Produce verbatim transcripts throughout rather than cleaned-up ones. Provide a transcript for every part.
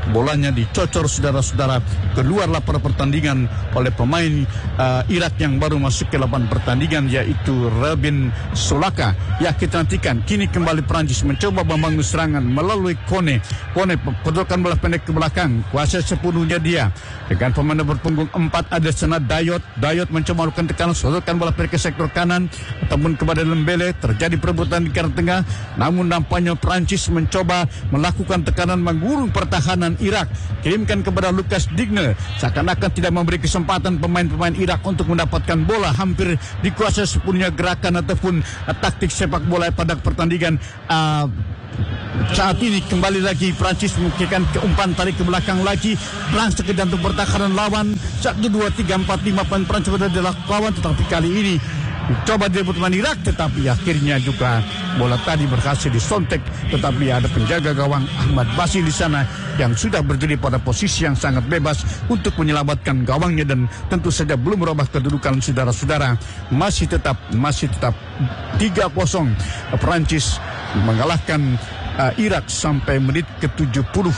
bolanya dicocor saudara-saudara, keluarlah pada pertandingan oleh pemain uh, Irak yang baru masuk ke lapangan pertandingan, yaitu Rabin Solaka. Ya, kita nantikan kini kembali Prancis mencoba membangun serangan melalui Kone. Kone pedulkan bola pendek ke belakang, kuasa sepenuhnya dia dengan pemain nomor punggung empat ada sana Dayot. Dayot mencoba melakukan tekanan, sodorkan bola pendek ke sektor kanan ataupun kepada Lembele. Terjadi perebutan di kiri tengah, namun nampaknya Prancis mencoba melakukan tekanan mengurung pertahanan Irak. Kirimkan kepada Lucas Digne, seakan-akan tidak memberi kesempatan pemain-pemain Irak untuk mendapatkan bola. Hampir dikuasai sepenuhnya gerakan ataupun uh, taktik sepak bola pada pertandingan. Uh, Saat ini kembali lagi Prancis memikirkan keumpan tarik ke belakang lagi, langsung ke jantung pertahanan lawan. Satu, dua, tiga, empat, lima pemain Prancis berada di lawan, tetapi kali ini coba direbut pemain Irak, tetapi akhirnya juga bola tadi berhasil disontek. Tetapi ada penjaga gawang Ahmad Basi di sana yang sudah berdiri pada posisi yang sangat bebas untuk menyelamatkan gawangnya, dan tentu saja belum merubah kedudukan saudara-saudara. Masih tetap masih tetap tiga kosong Prancis mengalahkan uh, Irak sampai menit ke tujuh puluh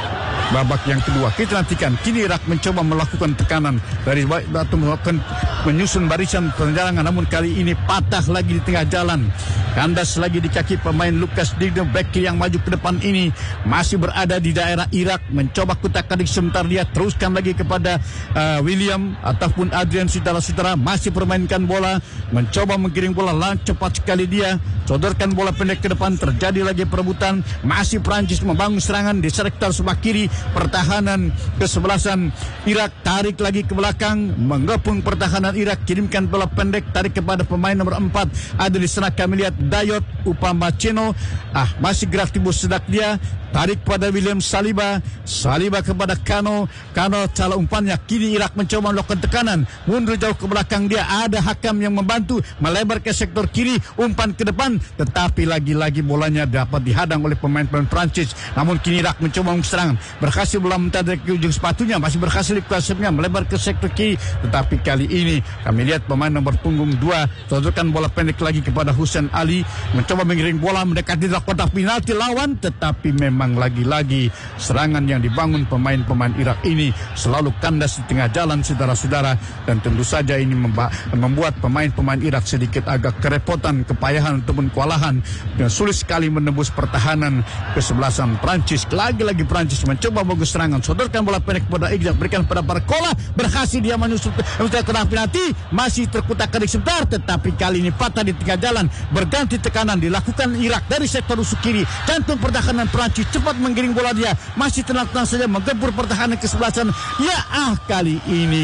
babak yang kedua. Kita nantikan kini Irak mencoba melakukan tekanan dari batu melakukan menyusun barisan penyerangan, namun kali ini patah lagi di tengah jalan, kandas lagi di kaki pemain Lucas Digne. Back yang maju ke depan ini masih berada di daerah Irak, mencoba kutak-katik sebentar, dia teruskan lagi kepada uh, William ataupun Adrian. Saudara-saudara masih permainkan bola, mencoba menggiring bola, lang cepat sekali dia sodorkan bola pendek ke depan. Terjadi lagi perebutan, masih Prancis membangun serangan di sektor sebelah kiri pertahanan kesebelasan Irak. Tarik lagi ke belakang, menggepung pertahanan Irak, kirimkan bola pendek, tarik kepada pemain nomor empat ada di sana kami lihat Dayot Upamecano. Ah, masih gerak timbul sedak dia, tarik pada William Saliba. Saliba kepada Kano. Kano salah umpannya. Kini Irak mencoba melakukan tekanan, mundur jauh ke belakang dia, ada Hakam yang membantu melebar ke sektor kiri, umpan ke depan, tetapi lagi-lagi bolanya dapat dihadang oleh pemain-pemain Prancis. Namun kini Irak mencoba serangan, berhasil bola mentadek ke ujung sepatunya, masih berhasil dikuasainya melebar ke sektor kiri, tetapi kali ini kami lihat pemain nomor punggung dua sodorkan bola pendek lagi kepada Hussein Ali, mencoba mengiring bola mendekati kotak penalti lawan, tetapi memang lagi-lagi serangan yang dibangun pemain-pemain Irak ini selalu kandas di tengah jalan saudara-saudara, dan tentu saja ini membuat pemain-pemain Irak sedikit agak kerepotan, kepayahan ataupun kewalahan, dan sulit sekali menembus pertahanan kesebelasan Prancis. Lagi-lagi Prancis mencoba bagus serangan, sodorkan bola pendek kepada Iqbal, berikan pada Barcola, berhasil dia menyusul ke kotak penalti, masih terkutak-katik sebentar, tetapi kali ini patah di tengah jalan. Berganti tekanan dilakukan Irak dari sektor usuk kiri, jantung pertahanan Prancis cepat menggiring bola, dia masih tenang-tenang saja menggempur pertahanan kesebelasan. Ya ah, kali ini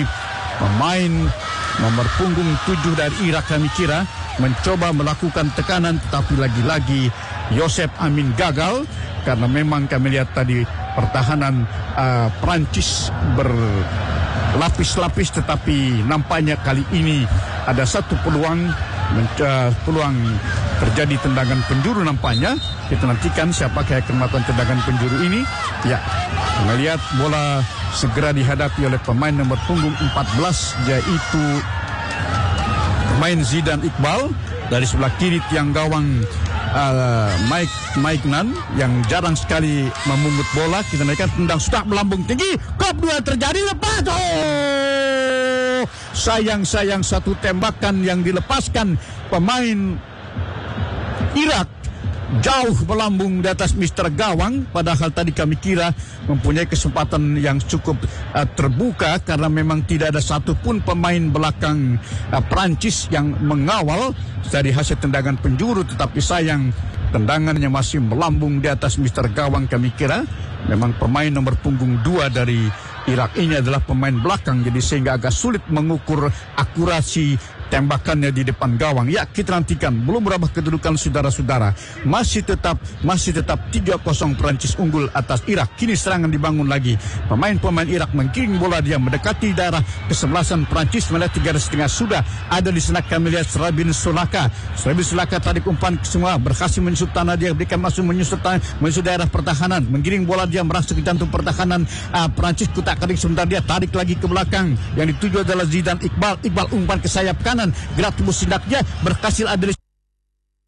pemain nomor punggung tujuh dari Irak kami kira mencoba melakukan tekanan, tetapi lagi-lagi Yosef Amin gagal, karena memang kami lihat tadi pertahanan uh, Prancis berlapis-lapis, tetapi nampaknya kali ini ada satu peluang uh, peluang terjadi tendangan penjuru nampaknya. Kita nantikan siapakah yang akan melakukan tendangan penjuru ini. Ya, melihat bola segera dihadapi oleh pemain nomor punggung empat belas, yaitu pemain Zidan Iqbal. Dari sebelah kiri tiang gawang Uh, Mike Mike Nan yang jarang sekali memungut bola. Kita naikkan tendang sudah melambung tinggi, kop dua terjadi, lepas. Oh, sayang-sayang satu tembakan yang dilepaskan pemain Irak jauh melambung di atas mister gawang, padahal tadi kami kira mempunyai kesempatan yang cukup uh, terbuka, karena memang tidak ada satupun pemain belakang uh, Prancis yang mengawal dari hasil tendangan penjuru, tetapi sayang tendangannya masih melambung di atas mister gawang. Kami kira memang pemain nomor punggung dua dari Irak ini adalah pemain belakang, jadi sehingga agak sulit mengukur akurasi tembakannya di depan gawang. Ya, kita nantikan, belum berubah kedudukan saudara-saudara. Masih tetap masih tetap tiga kosong Prancis unggul atas Irak. Kini serangan dibangun lagi. Pemain-pemain Irak menggiring bola, dia mendekati daerah kesebelasan Prancis, melihat tiga garis setengah sudah ada di sana. Kami lihat Rabin Solaka. Rabin Solaka tarik umpan semua, berhasil menyusut tanah, dia berikan masuk menyusut tanah, menyusut daerah pertahanan, menggiring bola, dia merasa ke jantung pertahanan uh, Prancis. Kutak-katik sebentar, dia tarik lagi ke belakang. Yang dituju adalah Zidan Iqbal. Iqbal umpan ke sayap kanan, gerak tubuh sindaknya berhasil ada